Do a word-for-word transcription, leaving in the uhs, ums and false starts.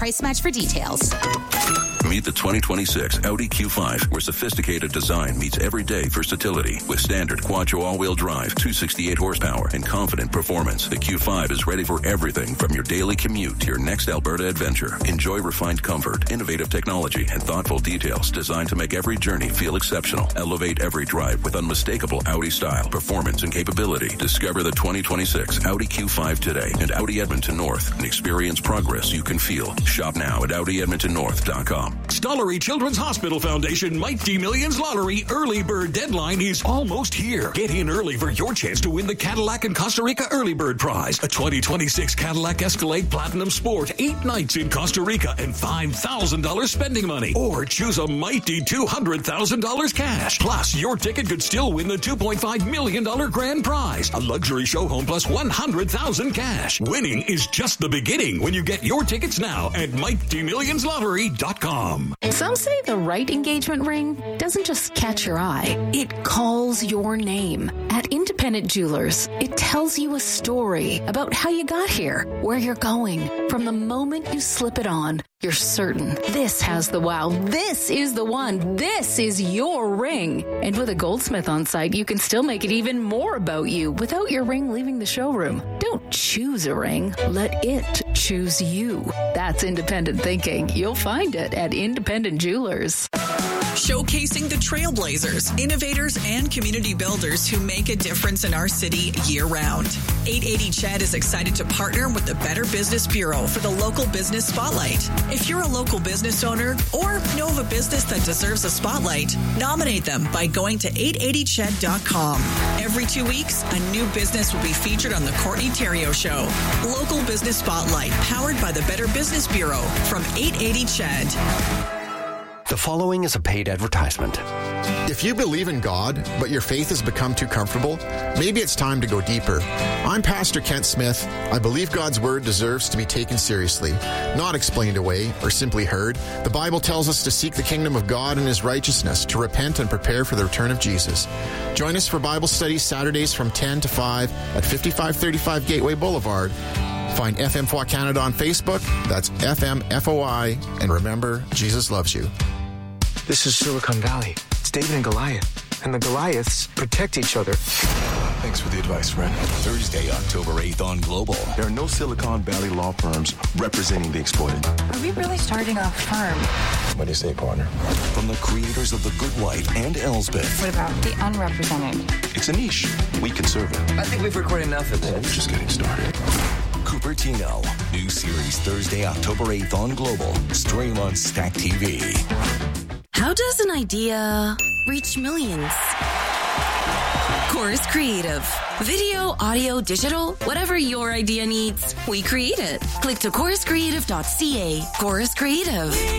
price match for details. Meet the twenty twenty-six Audi Q five, where sophisticated design meets everyday versatility. With standard Quattro all-wheel drive, two hundred sixty-eight horsepower, and confident performance, the Q five is ready for everything from your daily commute to your next Alberta adventure. Enjoy refined comfort, innovative technology, and thoughtful details designed to make every journey feel exceptional. Elevate every drive with unmistakable Audi style, performance, and capability. Discover the twenty twenty-six Audi Q five today and Audi Edmonton North, and experience progress you can feel. Shop now at Audi Edmonton North dot com. Stollery Children's Hospital Foundation Mighty Millions Lottery early bird deadline is almost here. Get in early for your chance to win the Cadillac and Costa Rica early bird prize, a twenty twenty-six Cadillac Escalade Platinum Sport, eight nights in Costa Rica, and five thousand dollars spending money. Or choose a mighty two hundred thousand dollars cash. Plus, your ticket could still win the two point five million dollars grand prize, a luxury show home plus one hundred thousand dollars cash. Winning is just the beginning when you get your tickets now at Mighty Millions Lottery dot com. Some say the right engagement ring doesn't just catch your eye, it calls your name. At Independent Jewelers, it tells you a story about how you got here, where you're going. From the moment you slip it on, you're certain this has the wow. This is the one. This is your ring. And with a goldsmith on site, you can still make it even more about you without your ring leaving the showroom. Don't choose a ring. Let it choose you. That's independent thinking. You'll find it at Independent Jewelers. Showcasing the trailblazers, innovators, and community builders who make a difference in our city year-round. eight eighty C H E D is excited to partner with the Better Business Bureau for the Local Business Spotlight. If you're a local business owner or know of a business that deserves a spotlight, nominate them by going to eight eighty C H E D dot com. Every two weeks, a new business will be featured on the Courtney Theriault Show. Local Business Spotlight, powered by the Better Business Bureau from eight eighty C H E D. The following is a paid advertisement. If you believe in God, but your faith has become too comfortable, maybe it's time to go deeper. I'm Pastor Kent Smith. I believe God's Word deserves to be taken seriously, not explained away or simply heard. The Bible tells us to seek the kingdom of God and His righteousness, to repent and prepare for the return of Jesus. Join us for Bible studies Saturdays from ten to five at fifty-five thirty-five Gateway Boulevard. Find F M F O I Canada on Facebook. That's F M F O I. And remember, Jesus loves you. This is Silicon Valley. It's David and Goliath. And the Goliaths protect each other. Thanks for the advice, friend. Thursday, October eighth on Global. There are no Silicon Valley law firms representing the exploited. Are we really starting a firm? What do you say, partner? From the creators of The Good Wife and Elsbeth. What about the unrepresented? It's a niche. We can serve it. I think we've recorded enough of this. We're just getting started. Cupertino. New series Thursday, October eighth on Global. Stream on Stack T V. How does an idea reach millions? Chorus Creative. Video, audio, digital, whatever your idea needs, we create it. Click to chorus creative dot c a. Chorus Creative.